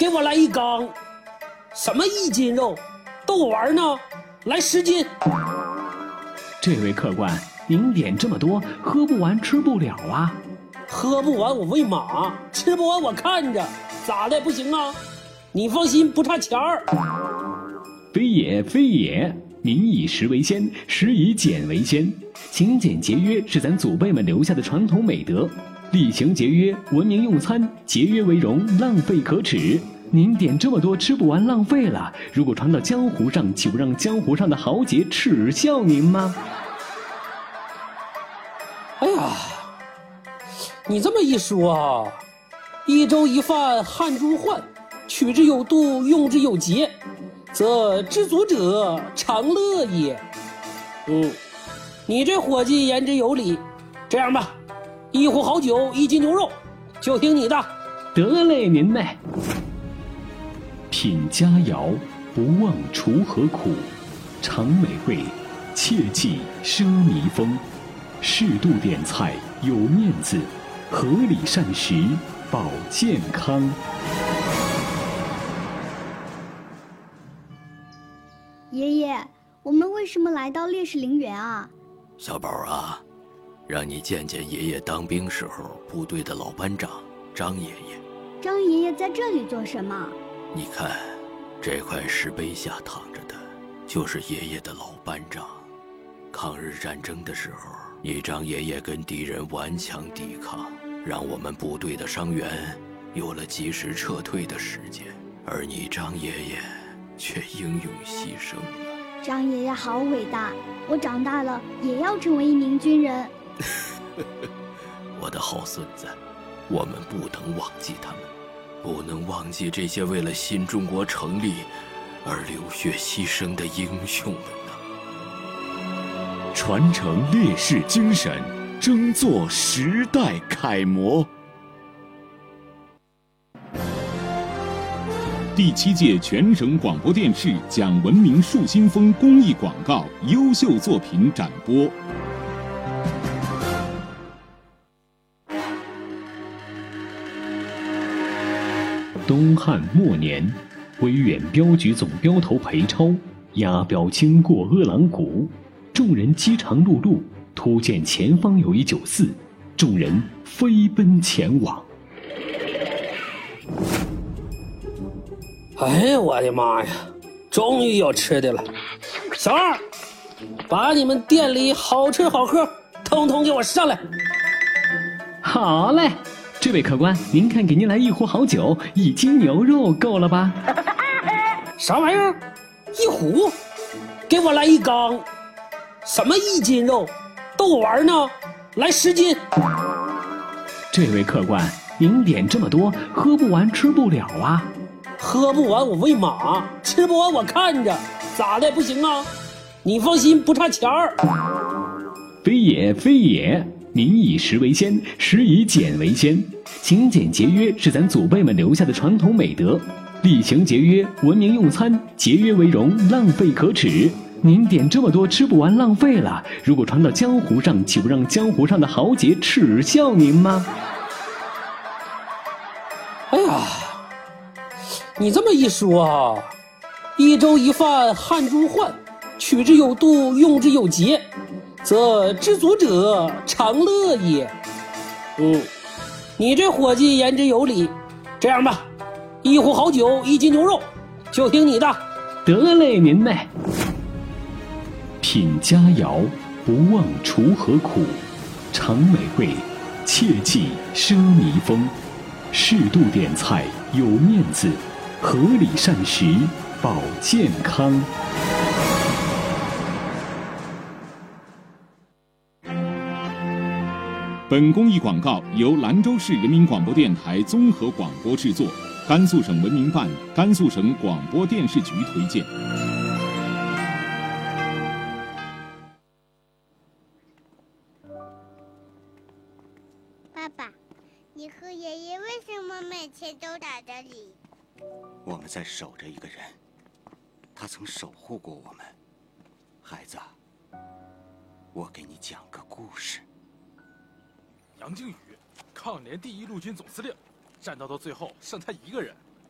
给我来1缸。什么1斤肉？逗我玩呢？来10斤。 这位客官，您点这么多，喝不完吃不了啊。 喝不完我喂马，吃不完我看着，咋的不行啊？你放心，不差钱儿。 非也非也，民以食为先，食以俭为先。勤俭节约是咱祖辈们留下的传统美德，厉行节约，文明用餐，节约为荣，浪费可耻。您点这么多吃不完浪费了，如果传到江湖上，岂不让江湖上的豪杰耻笑您吗？ 哎呀，你这么一说啊，一粥一饭汗珠换，取之有度，用之有节，则知足者常乐也。你这伙计言之有理。这样吧，1壶好酒，1斤牛肉，就听你的。 得嘞，您嘞。品佳肴，不忘锄禾苦；尝美味，切忌奢靡风。适度点菜，有面子；合理膳食，保健康。 爷爷，我们为什么来到烈士陵园啊？ 小宝啊，让你见见爷爷当兵时候部队的老班长张爷爷。 张爷爷在这里做什么？ 你看，这块石碑下躺着的，就是爷爷的老班长。抗日战争的时候，你张爷爷跟敌人顽强抵抗，让我们部队的伤员有了及时撤退的时间，而你张爷爷却英勇牺牲了。 张爷爷好伟大，我长大了也要成为一名军人。 我的好孙子，我们不能忘记他们，不能忘记这些为了新中国成立而流血牺牲的英雄们呐！ 传承烈士精神，争做时代楷模。第7届全省广播电视讲文明树新风公益广告优秀作品展播。 东汉末年，威远镖局总镖头裴超押镖经过阿郎谷，众人饥肠辘辘，突见前方有一酒肆，众人飞奔前往。 哎呀，我的妈呀，终于有吃的了！小二，把你们店里好吃好喝通通给我上来。 好嘞，这位客官，您看给您来1壶好酒，1斤牛肉够了吧？ 啥玩意儿？1壶？给我来1缸。什么1斤肉？逗我玩呢？来10斤。 这位客官，您点这么多，喝不完吃不了啊。 喝不完我喂马，吃不完我看着，咋的不行啊？你放心，不差钱儿。 非也非也，民以食为先，食以俭为先。勤俭节约是咱祖辈们留下的传统美德，厉行节约，文明用餐，节约为荣，浪费可耻。您点这么多吃不完浪费了，如果传到江湖上，岂不让江湖上的豪杰耻笑您吗？ 哎呀，你这么一说啊，一粥一饭汗珠换，取之有度，用之有节，则知足者常乐也。你这伙计言之有理。这样吧，1壶好酒，1斤牛肉，就听你的。 得嘞，您嘞。品佳肴，不忘锄禾苦；尝美味，切忌奢靡风。适度点菜，有面子；合理膳食，保健康。 本公益广告由兰州市人民广播电台综合广播制作，甘肃省文明办、甘肃省广播电视局推荐。 爸爸，你和爷爷为什么每天都在这里？ 我们在守着一个人，他曾守护过我们。孩子，我给你讲个故事。 杨靖宇，抗联第1陆军总司令，战斗到最后剩他一个人，